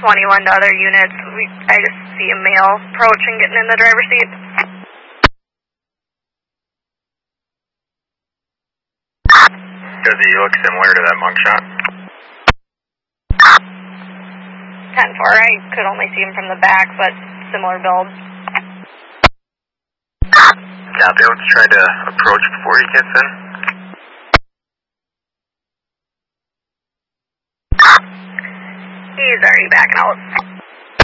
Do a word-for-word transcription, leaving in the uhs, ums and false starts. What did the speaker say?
twenty-one to other units. We, I just see a male approaching, getting in the driver's seat. Does he look similar to that mugshot? ten four, I could only see him from the back, but similar build. Copy, let's try to approach before he gets in. He's already backing out.